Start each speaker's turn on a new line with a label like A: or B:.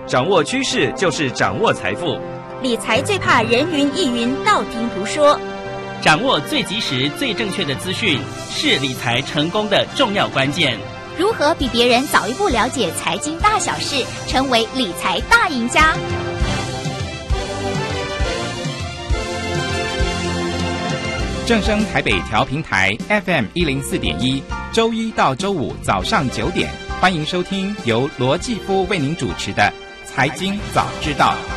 A: 掌握趋势就是掌握财富。
B: 理财最怕人云亦云，道听途说。
C: 掌握最及时、最正确的资讯，是理财成功的重要关键。
D: 如何比别人早一步了解财经大小事，成为理财大赢家？
E: 正声台北调频台 FM104.1，周一到周五早上9点，欢迎收听由罗继夫为您主持的《财经早知道》。